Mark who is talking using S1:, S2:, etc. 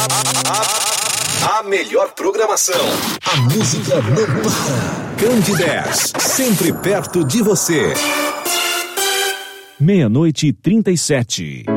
S1: A melhor programação. A música não para. Candidez, sempre perto de você.
S2: 00:37.